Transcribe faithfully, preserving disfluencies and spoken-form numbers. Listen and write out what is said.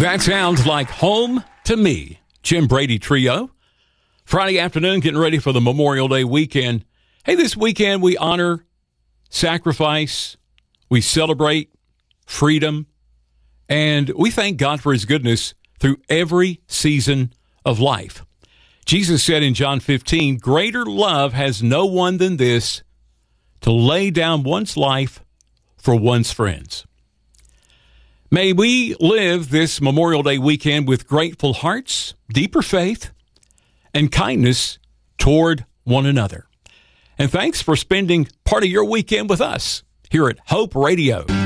That sounds like home to me. Jim Brady Trio. Friday afternoon, getting ready for the Memorial Day weekend. Hey, this weekend we honor, sacrifice, we celebrate freedom, and we thank God for his goodness through every season of life. Jesus said in John fifteen, greater love has no one than this, to lay down one's life for one's friends. May we live this Memorial Day weekend with grateful hearts, deeper faith, and kindness toward one another. And thanks for spending part of your weekend with us here at Hope Radio.